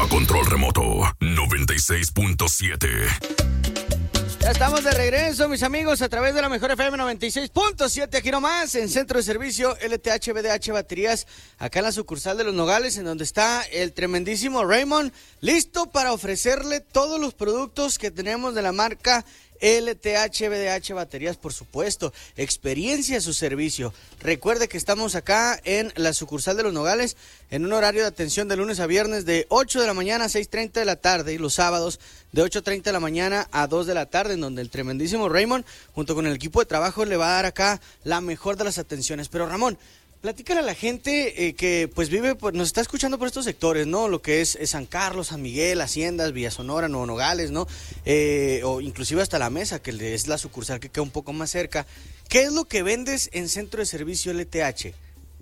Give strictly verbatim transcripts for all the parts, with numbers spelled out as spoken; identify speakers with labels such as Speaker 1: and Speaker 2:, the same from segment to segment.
Speaker 1: control remoto, noventa y seis punto siete.
Speaker 2: Ya estamos de regreso, mis amigos, a través de la mejor F M noventa y seis punto siete, aquí nomás, en Centro de Servicio L T H B D H Baterías, acá en la sucursal de Los Nogales, en donde está el tremendísimo Raymond, listo para ofrecerle todos los productos que tenemos de la marca L T H B D H Baterías, por supuesto. Experiencia a su servicio. Recuerde que estamos acá en la sucursal de Los Nogales en un horario de atención de lunes a viernes de ocho de la mañana a seis treinta de la tarde y los sábados de ocho treinta de la mañana a dos de la tarde, en donde el tremendísimo Raymond junto con el equipo de trabajo le va a dar acá la mejor de las atenciones. Pero Ramón, platícale a la gente eh, que pues vive, pues, nos está escuchando por estos sectores, ¿no? Lo que es, es San Carlos, San Miguel, Haciendas, Villa Sonora, Nuevo Nogales, ¿no? Eh, o inclusive hasta La Mesa, que es la sucursal que queda un poco más cerca. ¿Qué es lo que vendes en Centro de Servicio L T H?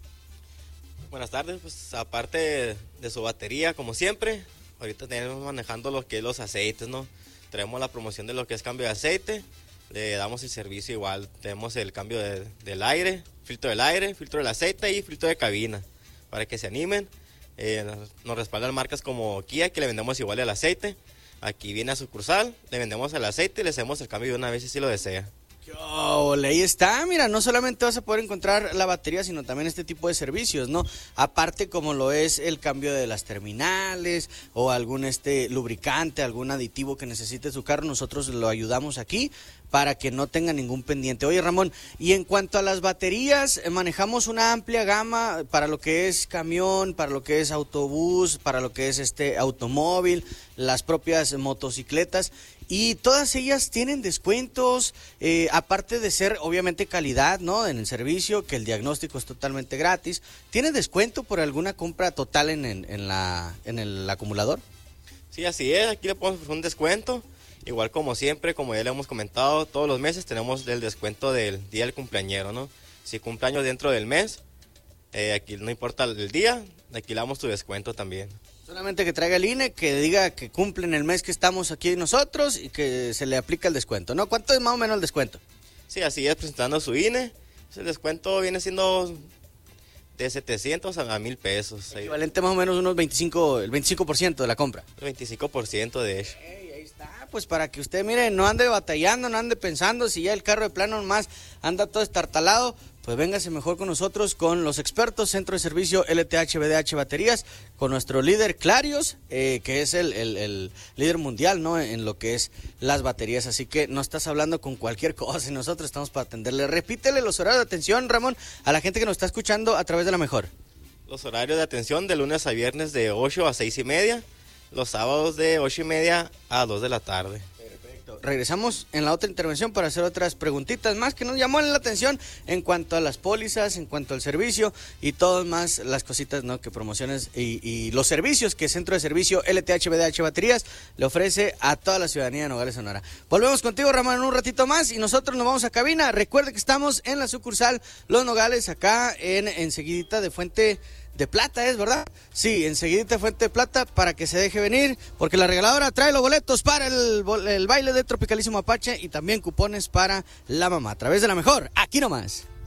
Speaker 3: Buenas tardes, pues aparte de su batería, como siempre, ahorita tenemos manejando lo que es los aceites, ¿no? Traemos la promoción de lo que es cambio de aceite, le damos el servicio igual, tenemos el cambio de, del aire, filtro del aire, filtro del aceite y filtro de cabina, para que se animen. Eh, nos, nos respaldan marcas como Kia, que le vendemos igual el aceite. Aquí viene a sucursal, le vendemos el aceite y le hacemos el cambio de una vez si lo desea.
Speaker 2: Oh, ahí está, mira, no solamente vas a poder encontrar la batería, sino también este tipo de servicios, ¿no? Aparte como lo es el cambio de las terminales o algún este lubricante, algún aditivo que necesite su carro, nosotros lo ayudamos aquí para que no tenga ningún pendiente. Oye, Ramón, y en cuanto a las baterías, manejamos una amplia gama para lo que es camión, para lo que es autobús, para lo que es este automóvil, las propias motocicletas, y todas ellas tienen descuentos, eh, aparte de ser obviamente calidad, ¿no? En el servicio, que el diagnóstico es totalmente gratis. ¿Tiene descuento por alguna compra total en, en, en, la, en el acumulador?
Speaker 3: Sí, así es, aquí le podemos ofrecer un descuento. Igual como siempre, como ya le hemos comentado, todos los meses tenemos el descuento del día del cumpleañero, ¿no? Si cumpleaños dentro del mes, eh, aquí no importa el día, aquí le damos tu descuento también.
Speaker 2: Solamente que traiga el I N E, que diga que cumple en el mes que estamos aquí nosotros y que se le aplica el descuento, ¿no? ¿Cuánto es más o menos el descuento?
Speaker 3: Sí, así es, presentando su I N E, el descuento viene siendo de setecientos a mil pesos.
Speaker 2: Equivalente más o menos unos veinticinco, el veinticinco por ciento de la compra.
Speaker 3: El veinticinco por ciento de hecho.
Speaker 2: Hey, ahí está, pues para que usted, mire, no ande batallando, no ande pensando, si ya el carro de plano más anda todo estartalado, pues véngase mejor con nosotros, con los expertos Centro de Servicio L T H B D H Baterías, con nuestro líder Clarios, eh, que es el, el, el líder mundial, ¿no? En lo que es las baterías, así que no estás hablando con cualquier cosa y nosotros estamos para atenderle. Repítele los horarios de atención, Ramón, a la gente que nos está escuchando a través de la mejor.
Speaker 3: Los horarios de atención de lunes a viernes de ocho a seis y media, los sábados de ocho y media a dos de la tarde.
Speaker 2: Regresamos en la otra intervención para hacer otras preguntitas más que nos llamó la atención en cuanto a las pólizas, en cuanto al servicio y todas más las cositas, ¿no? Que promociones y, y los servicios que Centro de Servicio L T H B D H Baterías le ofrece a toda la ciudadanía de Nogales, Sonora. Volvemos contigo, Ramón, en un ratito más y nosotros nos vamos a cabina. Recuerde que estamos en la sucursal Los Nogales, acá en enseguidita de Fuente de Plata, ¿es verdad? Sí, enseguidita Fuente de Plata, para que se deje venir, porque la regaladora trae los boletos para el, el baile de Tropicalísimo Apache y también cupones para la mamá, a través de la mejor, aquí nomás.